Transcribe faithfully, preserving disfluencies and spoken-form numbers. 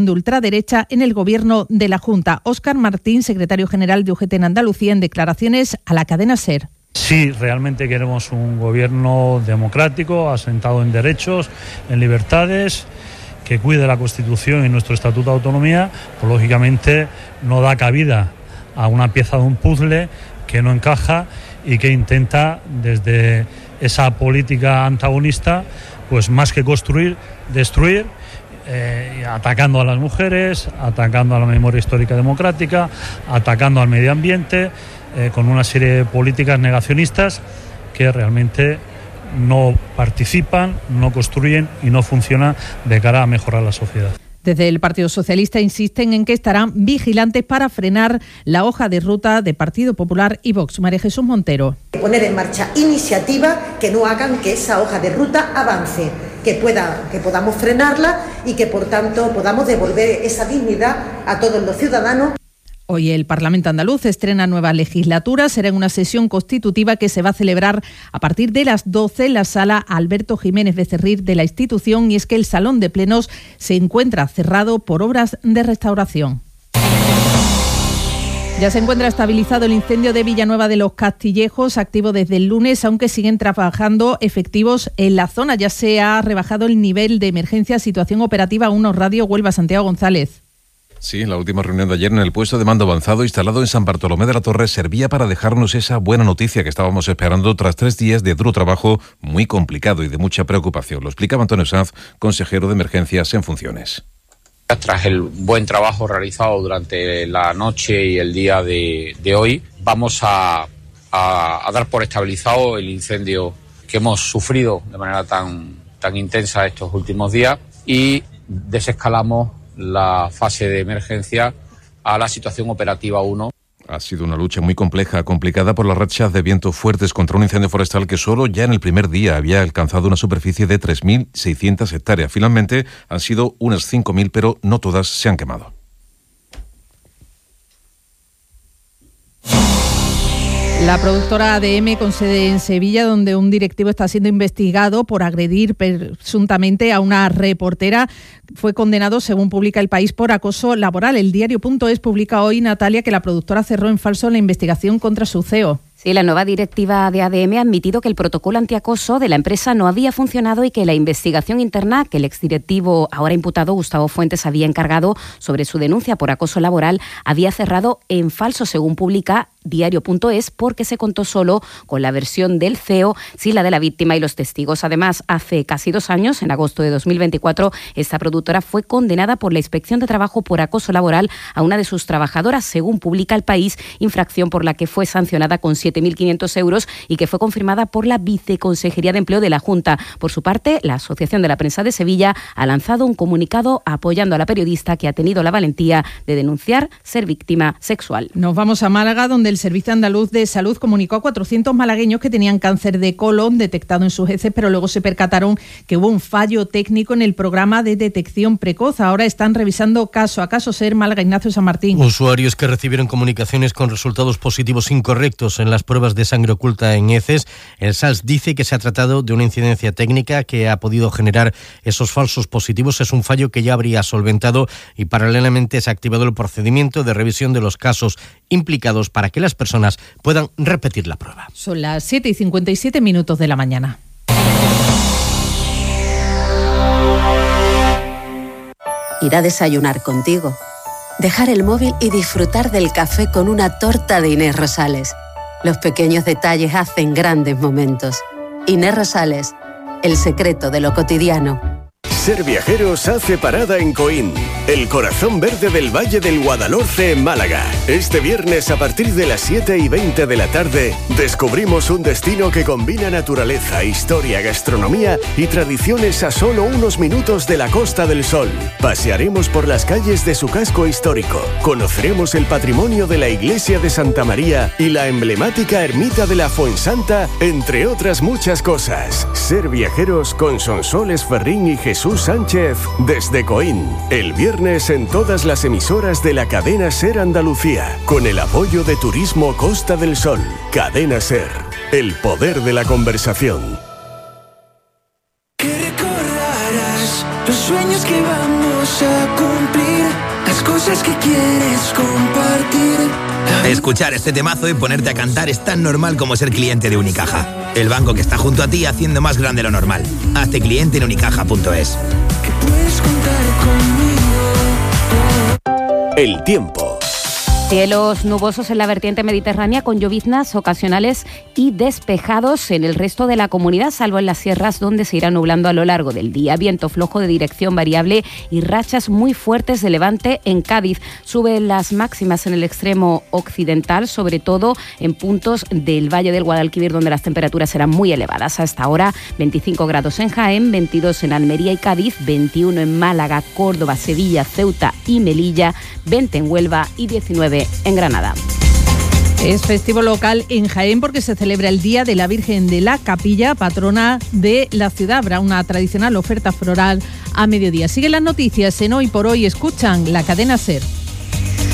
de ultraderecha en el gobierno de la Junta. Óscar Martín, secretario general de U G T en Andalucía, en declaraciones a la cadena SER. Sí, realmente queremos un gobierno democrático, asentado en derechos, en libertades, que cuide la Constitución y nuestro Estatuto de Autonomía, pues lógicamente no da cabida a una pieza de un puzzle que no encaja y que intenta, desde esa política antagonista, pues más que construir, destruir, eh, atacando a las mujeres, atacando a la memoria histórica democrática, atacando al medio ambiente, eh, con una serie de políticas negacionistas que realmente no participan, no construyen y no funcionan de cara a mejorar la sociedad. Desde el Partido Socialista insisten en que estarán vigilantes para frenar la hoja de ruta de Partido Popular y Vox. María Jesús Montero. Poner en marcha iniciativas que no hagan que esa hoja de ruta avance, que pueda, que podamos frenarla y que por tanto podamos devolver esa dignidad a todos los ciudadanos. Hoy el Parlamento andaluz estrena nueva legislatura. Será en una sesión constitutiva que se va a celebrar a partir de las doce en la sala Alberto Jiménez Becerril de la institución, y es que el salón de plenos se encuentra cerrado por obras de restauración. Ya se encuentra estabilizado el incendio de Villanueva de los Castillejos, activo desde el lunes, aunque siguen trabajando efectivos en la zona. Ya se ha rebajado el nivel de emergencia, situación operativa uno Radio Huelva. Santiago González. Sí, la última reunión de ayer en el puesto de mando avanzado instalado en San Bartolomé de la Torre servía para dejarnos esa buena noticia que estábamos esperando tras tres días de duro trabajo muy complicado y de mucha preocupación. Lo explicaba Antonio Sanz, consejero de Emergencias en funciones. Tras el buen trabajo realizado durante la noche y el día de, de hoy, vamos a, a, a dar por estabilizado el incendio que hemos sufrido de manera tan, tan intensa estos últimos días y desescalamos la fase de emergencia a la situación operativa uno. Ha sido una lucha muy compleja, complicada por las rachas de viento fuertes contra un incendio forestal que solo ya en el primer día había alcanzado una superficie de tres mil seiscientas hectáreas. Finalmente han sido unas cinco mil, pero no todas se han quemado. La productora A D M, con sede en Sevilla, donde un directivo está siendo investigado por agredir presuntamente a una reportera, fue condenado, según publica El País, por acoso laboral. El diario.es publica hoy, Natalia, que la productora cerró en falso la investigación contra su C E O. Sí, la nueva directiva de A D M ha admitido que el protocolo antiacoso de la empresa no había funcionado y que la investigación interna que el exdirectivo, ahora imputado, Gustavo Fuentes, había encargado sobre su denuncia por acoso laboral había cerrado en falso, según publica diario.es, porque se contó solo con la versión del C E O, sin la de la víctima y los testigos. Además, hace casi dos años, en agosto de dos mil veinticuatro, esta productora fue condenada por la Inspección de Trabajo por acoso laboral a una de sus trabajadoras, según publica El País, infracción por la que fue sancionada con siete mil quinientos euros y que fue confirmada por la Viceconsejería de Empleo de la Junta. Por su parte, la Asociación de la Prensa de Sevilla ha lanzado un comunicado apoyando a la periodista, que ha tenido la valentía de denunciar ser víctima sexual. Nos vamos a Málaga, donde el Servicio Andaluz de Salud comunicó a cuatrocientos malagueños que tenían cáncer de colon detectado en sus heces, pero luego se percataron que hubo un fallo técnico en el programa de detección precoz. Ahora están revisando caso a caso. SER Málaga, Ignacio San Martín. Usuarios que recibieron comunicaciones con resultados positivos incorrectos en las pruebas de sangre oculta en heces. El S A S dice que se ha tratado de una incidencia técnica que ha podido generar esos falsos positivos. Es un fallo que ya habría solventado y paralelamente se ha activado el procedimiento de revisión de los casos implicados para que las personas puedan repetir la prueba. Son las siete y cincuenta y siete minutos de la mañana. Ir a desayunar contigo, dejar el móvil y disfrutar del café con una torta de Inés Rosales. Los pequeños detalles hacen grandes momentos. Inés Rosales, el secreto de lo cotidiano. Ser Viajeros hace parada en Coín, el corazón verde del Valle del Guadalhorce en Málaga. Este viernes a partir de las siete y veinte de la tarde descubrimos un destino que combina naturaleza, historia, gastronomía y tradiciones a solo unos minutos de la Costa del Sol. Pasearemos por las calles de su casco histórico, conoceremos el patrimonio de la iglesia de Santa María y la emblemática ermita de la Fuensanta, entre otras muchas cosas. Ser Viajeros con Sonsoles Ferrín y Jesús Sánchez desde Coín, el viernes en todas las emisoras de la cadena SER Andalucía, con el apoyo de Turismo Costa del Sol. Cadena SER, el poder de la conversación. Que recordarás los sueños que vamos a cumplir. cosas que quieres compartir. Escuchar este temazo y ponerte a cantar es tan normal como ser cliente de Unicaja. El banco que está junto a ti haciendo más grande lo normal. Hazte cliente en unicaja punto es. Que puedes contar conmigo. El tiempo. Cielos nubosos en la vertiente mediterránea con lloviznas ocasionales y despejados en el resto de la comunidad, salvo en las sierras donde se irá nublando a lo largo del día. Viento flojo de dirección variable y rachas muy fuertes de levante en Cádiz. Suben las máximas en el extremo occidental, sobre todo en puntos del Valle del Guadalquivir, donde las temperaturas serán muy elevadas. Hasta ahora veinticinco grados en Jaén, veintidós en Almería y Cádiz, veintiuno en Málaga, Córdoba, Sevilla, Ceuta y Melilla, veinte en Huelva y diecinueve en Granada. Es festivo local en Jaén porque se celebra el Día de la Virgen de la Capilla, patrona de la ciudad. Habrá una tradicional oferta floral a mediodía. Siguen las noticias en Hoy por Hoy. Escuchan la cadena SER.